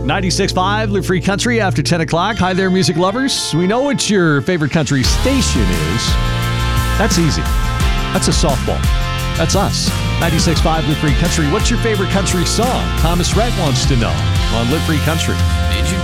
96.5 Live Free Country after 10 o'clock. Hi there, music lovers. We know what your favorite country station is. That's easy. That's a softball. That's us. 96.5 Live Free Country. What's your favorite country song? Thomas Rhett wants to know on Live Free Country. Did you